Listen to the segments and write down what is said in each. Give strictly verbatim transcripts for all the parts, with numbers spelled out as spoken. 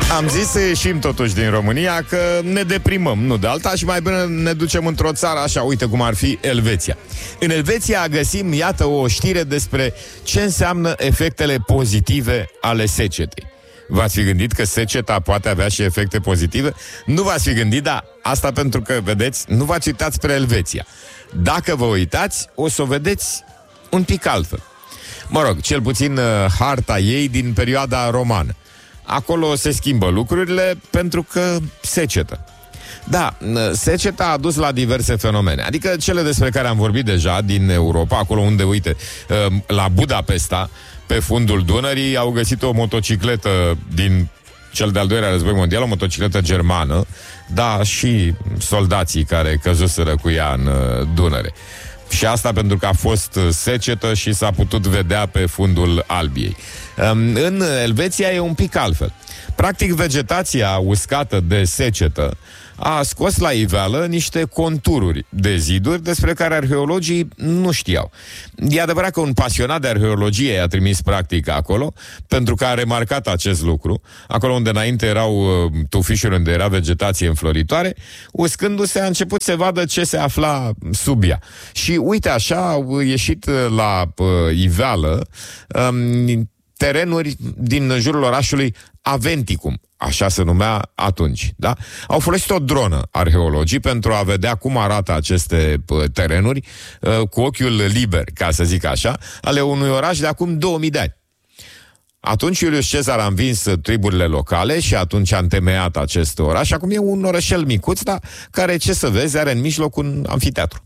Am zis să ieșim totuși din România, că ne deprimăm, nu de alta, și mai bine ne ducem într-o țară așa, uite cum ar fi Elveția. În Elveția găsim, iată, o știre despre ce înseamnă efectele pozitive ale secetei. V-ați fi gândit că seceta poate avea și efecte pozitive? Nu v-ați fi gândit, dar asta pentru că, vedeți, nu v-ați uitat spre Elveția. Dacă vă uitați, o să o vedeți un pic altfel. Mă rog, cel puțin harta ei din perioada romană. Acolo se schimbă lucrurile pentru că secetă. Da, seceta a dus la diverse fenomene. Adică cele despre care am vorbit deja din Europa, acolo unde, uite, la Budapesta, pe fundul Dunării, au găsit o motocicletă din cel de-al doilea război mondial, o motocicletă germană, da, și soldații care căzuseră cu ea în Dunăre. Și asta pentru că a fost secetă și s-a putut vedea pe fundul Albiei. În Elveția e un pic altfel. Practic, vegetația uscată de secetă a scos la iveală niște contururi de ziduri despre care arheologii nu știau. E adevărat că un pasionat de arheologie i-a trimis practic acolo, pentru că a remarcat acest lucru. Acolo unde înainte erau uh, tufișuri, unde era vegetație înfloritoare, uscându-se a început să vadă ce se afla sub ea. Și uite așa au ieșit la uh, iveală um, terenuri din jurul orașului Aventicum, așa se numea atunci, da? Au folosit o dronă arheologii pentru a vedea cum arată aceste terenuri uh, cu ochiul liber, ca să zic așa, ale unui oraș de acum două mii de ani. Atunci Iulius Cezar a învins triburile locale și atunci a întemeiat acest oraș. Acum e un orășel micuț, dar care, ce să vezi, are în mijloc un amfiteatru.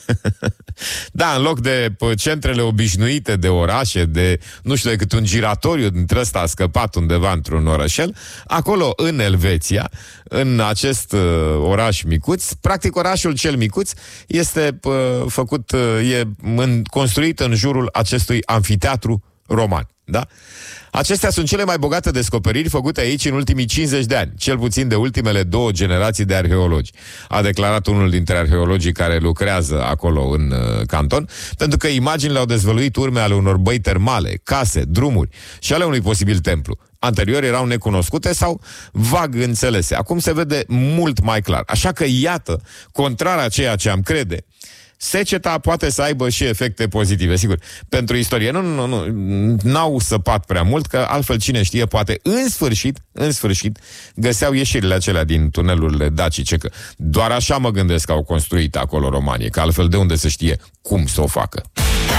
Da, în loc de centrele obișnuite de orașe, de, nu știu, decât un giratoriu dintre ăsta a scăpat undeva într-un orășel, acolo, în Elveția, în acest uh, oraș micuț, practic orașul cel micuț este uh, făcut, uh, e în, construit în jurul acestui amfiteatru roman, da? Acestea sunt cele mai bogate descoperiri făcute aici în ultimii cincizeci de ani, cel puțin de ultimele două generații de arheologi, a declarat unul dintre arheologii care lucrează acolo în uh, canton, pentru că imaginile au dezvăluit urme ale unor băi termale, case, drumuri și ale unui posibil templu. Anterior erau necunoscute sau vag înțelese. Acum se vede mult mai clar. Așa că, iată, contrar a ceea ce am crede, seceta poate să aibă și efecte pozitive, sigur. Pentru istorie, nu, nu, nu, n-au săpat prea mult, că altfel cine știe, poate în sfârșit, în sfârșit, găseau ieșirile acelea din tunelurile dacice, că doar așa mă gândesc că au construit acolo romanii, că altfel de unde să știe cum să o facă.